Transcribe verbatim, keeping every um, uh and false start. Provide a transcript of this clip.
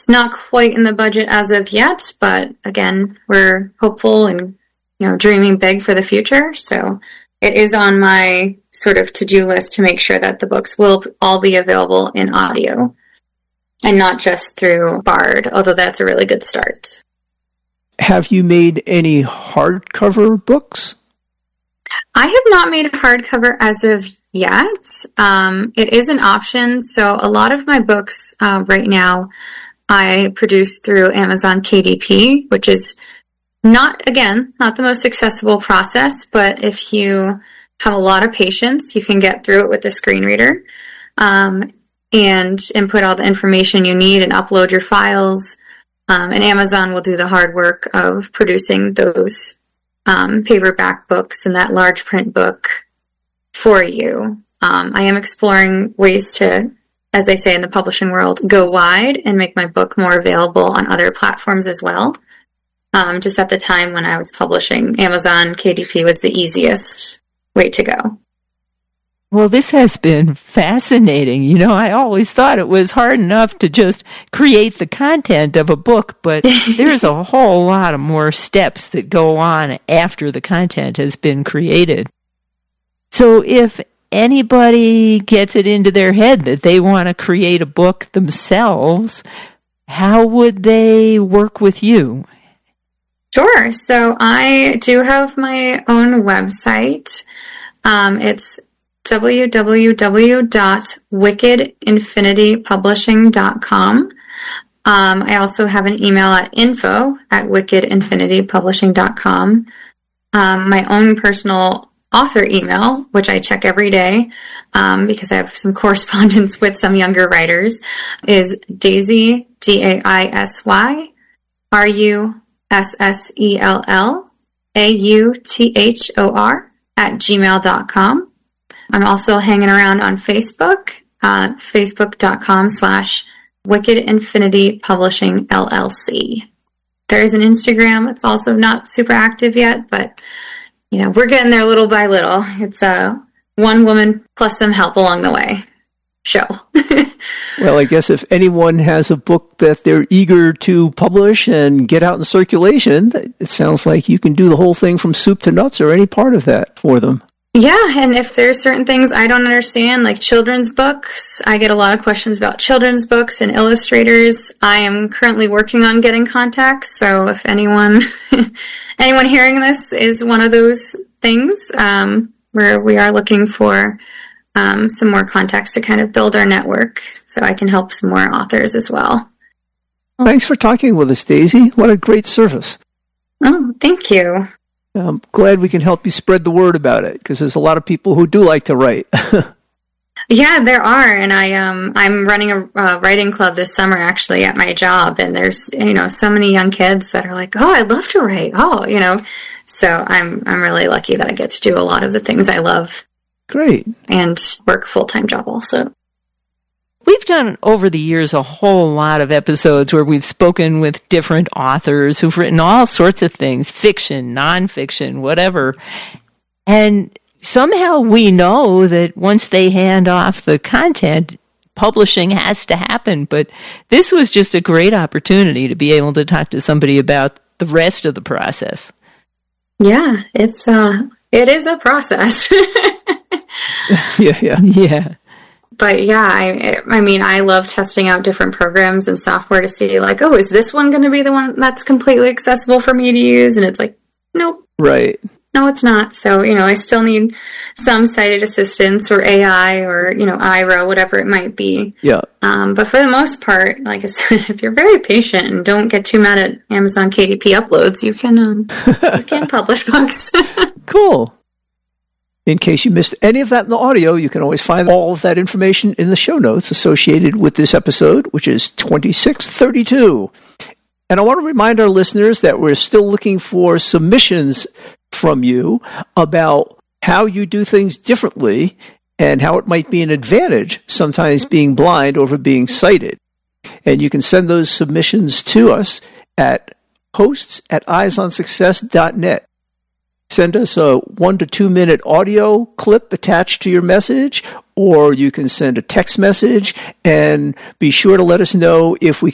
It's not quite in the budget as of yet, but again, we're hopeful and, you know, dreaming big for the future. So it is on my sort of to-do list to make sure that the books will all be available in audio and not just through Bard, although that's a really good start. Have you made any hardcover books? I have not made a hardcover as of yet. Um, it is an option. So a lot of my books uh, right now, I produce through Amazon K D P, which is not, again, not the most accessible process, but if you have a lot of patience, you can get through it with the screen reader um, and input all the information you need and upload your files. Um, and Amazon will do the hard work of producing those um, paperback books and that large print book for you. Um, I am exploring ways to, as they say in the publishing world, go wide and make my book more available on other platforms as well. Um, just at the time when I was publishing, Amazon K D P was the easiest way to go. Well, this has been fascinating. You know, I always thought it was hard enough to just create the content of a book, but there's a whole lot of more steps that go on after the content has been created. So if anybody gets it into their head that they want to create a book themselves, how would they work with you? Sure. So I do have my own website. Um, it's w w w dot wicked infinity publishing dot com. Um, I also have an email at info at wicked infinity publishing dot com. Um, my own personal author email, which I check every day um, because I have some correspondence with some younger writers, is Daisy, D A I S Y, R U S S E L L, A U T H O R, at gmail dot com. I'm also hanging around on Facebook, uh, facebook.com slash Wicked Infinity Publishing L L C. There is an Instagram. It's also not super active yet, but, you know, we're getting there little by little. It's a one woman plus some help along the way show. Well, I guess if anyone has a book that they're eager to publish and get out in circulation, it sounds like you can do the whole thing from soup to nuts or any part of that for them. Yeah, and if there's certain things I don't understand, like children's books, I get a lot of questions about children's books and illustrators. I am currently working on getting contacts, so if anyone anyone hearing this is one of those things, um, where we are looking for um, some more contacts to kind of build our network so I can help some more authors as well. Thanks for talking with us, Daisy. What a great service. Oh, thank you. I'm glad we can help you spread the word about it, because there's a lot of people who do like to write. Yeah, there are, and I um I'm running a uh, writing club this summer actually at my job, and there's you know so many young kids that are like, oh, I'd love to write. Oh, you know, so I'm I'm really lucky that I get to do a lot of the things I love. Great. And work a full time job also. We've done over the years a whole lot of episodes where we've spoken with different authors who've written all sorts of things, fiction, nonfiction, whatever. And somehow we know that once they hand off the content, publishing has to happen. But this was just a great opportunity to be able to talk to somebody about the rest of the process. Yeah, it's uh, it is a process. yeah, yeah, yeah. But yeah, I, I mean, I love testing out different programs and software to see, like, oh, is this one going to be the one that's completely accessible for me to use? And it's like, nope. Right. No, it's not. So, you know, I still need some sighted assistance or A I or, you know, I R O, whatever it might be. Yeah. Um, but for the most part, like I said, if you're very patient and don't get too mad at Amazon K D P uploads, you can, um, you can publish books. Cool. In case you missed any of that in the audio, you can always find all of that information in the show notes associated with this episode, which is twenty-six thirty-two. And I want to remind our listeners that we're still looking for submissions from you about how you do things differently and how it might be an advantage, sometimes being blind over being sighted. And you can send those submissions to us at hosts at eyes on success dot net. Send us a one to two minute audio clip attached to your message, or you can send a text message, and be sure to let us know if we